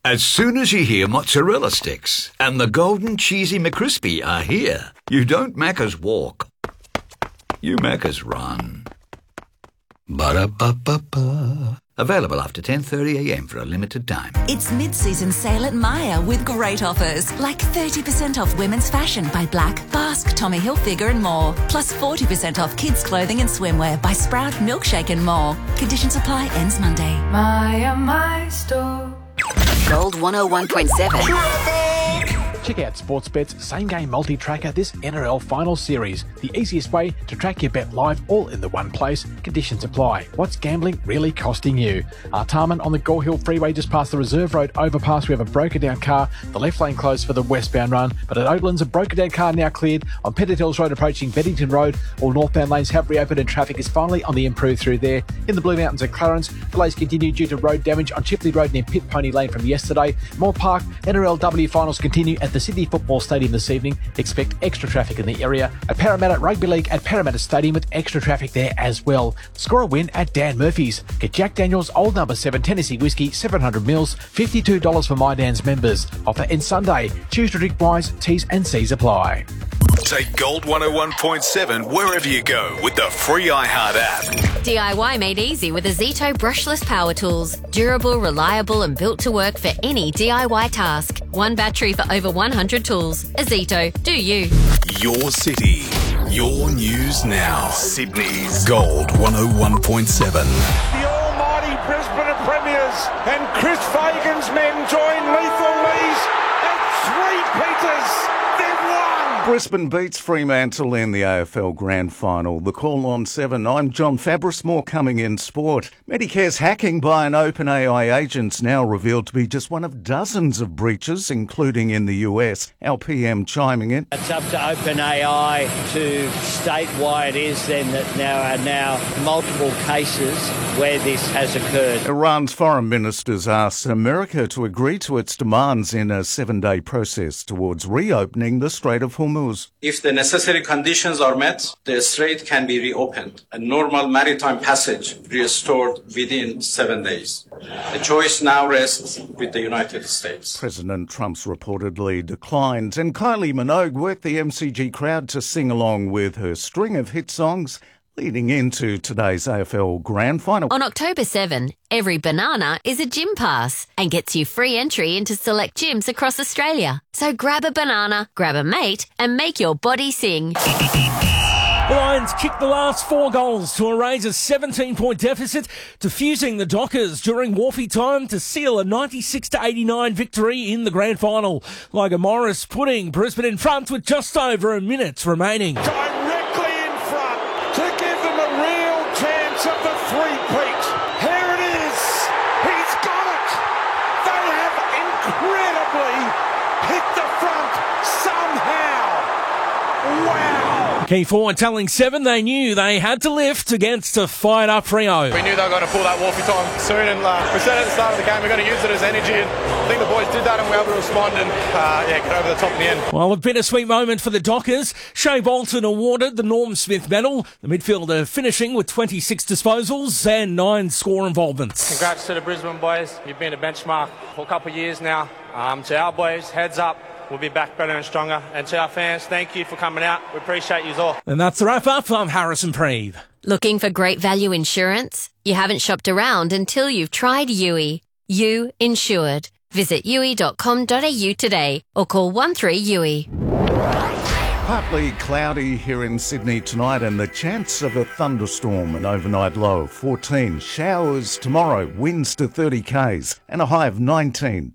As soon as you hear mozzarella sticks and the golden cheesy McCrispy are here, you don't Macca's walk, you Macca's run. Ba-da-ba-ba-ba. Available after 10:30am for a limited time. It's mid-season sale at Myer with great offers, like 30% off women's fashion by Black, Basque, Tommy Hilfiger and more. Plus 40% off kids' clothing and swimwear by Sprout, Milkshake and more. Conditions apply, ends Monday. Myer, my store. Gold 101.7. Check out Sportsbet's same-game multi-tracker this NRL Final Series. The easiest way to track your bet live all in the one place. Conditions apply. What's gambling really costing you? Artarmon on the Gore Hill Freeway just past the Reserve Road overpass. We have a broken-down car. The left lane closed for the westbound run. But at Oatlands, a broken-down car now cleared. On Pettit Hills Road approaching Beddington Road, all northbound lanes have reopened and traffic is finally on the improve through there. In the Blue Mountains at Clarence, delays continue due to road damage on Chipley Road near Pit Pony Lane from yesterday. Moore Park, NRLW finals continue at the Sydney Football Stadium this evening. Expect extra traffic in the area. At Parramatta Rugby League at Parramatta Stadium with extra traffic there as well. Score a win at Dan Murphy's. Get Jack Daniel's Old Number 7 Tennessee Whiskey 700ml, $52 for My Dan's members. Offer ends Sunday. Choose to drink wise, T's and C's apply. Take Gold 101.7 wherever you go with the free iHeart app. DIY made easy with Azito brushless power tools. Durable, reliable and built to work for any DIY task. One battery for over 100 tools. Azito, do you. Your city, your news now. Sydney's Gold 101.7. The almighty Brisbane Premiers and Chris Fagan's men join Lethal Lee's at 3 Peters. They've won! Brisbane beats Fremantle in the AFL Grand Final. The call on 7. I'm John Fabris. More coming in sport. Medicare's hacking by an OpenAI agent's now revealed to be just one of dozens of breaches, including in the US. Our PM chiming in. It's up to OpenAI to state why it is then that there are now multiple cases where this has occurred. Iran's foreign ministers asked America to agree to its demands in a 7-day process towards reopening the Strait of Hormuz. If the necessary conditions are met, the strait can be reopened and normal maritime passage restored within 7 days. The choice now rests with the United States. President Trump's reportedly declined, and Kylie Minogue worked the MCG crowd to sing along with her string of hit songs leading into today's AFL Grand Final. On October 7, every banana is a gym pass and gets you free entry into select gyms across Australia. So grab a banana, grab a mate and make your body sing. The Lions kicked the last 4 goals to erase a 17-point deficit, defusing the Dockers during Wharfie time to seal a 96-89 victory in the Grand Final. Logan Morris putting Brisbane in front with just over a minute remaining. Directly in front to give them a real chance of the three-peat. Here it is. He's got it. They have incredibly hit the front somehow. Wow. Key forward telling 7 they knew they had to lift against a fired-up Freo. We knew they were going to pull that Wharfie time soon, and we said at the start of the game we're going to use it as energy, and I think the boys did that and we were able to respond and get over the top in the end. Well, a bittersweet moment for the Dockers. Shea Bolton awarded the Norm Smith medal, the midfielder finishing with 26 disposals and 9 score involvements. Congrats to the Brisbane boys. You've been a benchmark for a couple of years now. To our boys, heads up. We'll be back better and stronger. And to our fans, thank you for coming out. We appreciate you all. And that's the wrap-up. I'm Harrison Preeve. Looking for great value insurance? You haven't shopped around until you've tried Yui. You Insured. Visit yui.com.au today or call 13-YUI. Partly cloudy here in Sydney tonight and the chance of a thunderstorm, an overnight low of 14. Showers tomorrow, winds to 30 k's and a high of 19.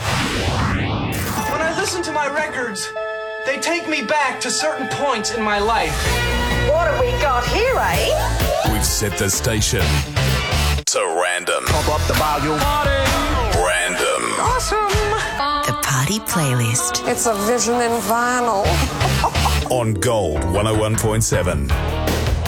When I listen to my records, they take me back to certain points in my life. What have we got here, eh? We've set the station to random. Pump up the volume. Random. Awesome. The Party Playlist. It's a vision in vinyl. On Gold 101.7.